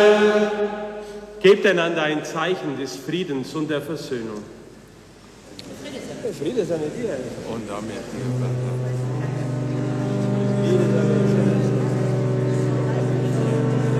Gebt einander ein Zeichen des Friedens und der Versöhnung. Friede sei mit dir. Und damit.